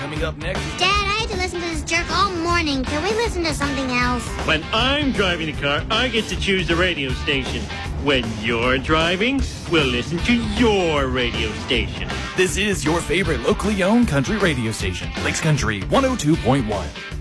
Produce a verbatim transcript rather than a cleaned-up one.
Coming up next. Dad, I had to listen to this jerk all morning. Can we listen to something else? When I'm driving the car, I get to choose the radio station. When you're driving, we'll listen to your radio station. This is your favorite locally owned country radio station, Lakes Country one oh two point one.